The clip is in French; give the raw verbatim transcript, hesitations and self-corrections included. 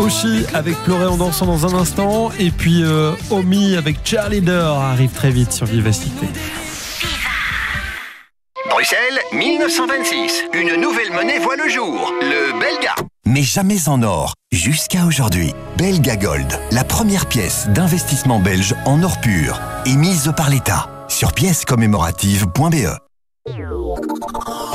Oshi avec Pleurer en dansant dans un instant. Et puis euh, Omi avec Cheerleader arrive très vite sur Vivacité. Bruxelles, mille neuf cent vingt-six. Une nouvelle monnaie voit le jour, le Belga. Mais jamais en or, jusqu'à aujourd'hui. Belga Gold, la première pièce d'investissement belge en or pur, émise par l'État. Sur pièces commémoratives point b e.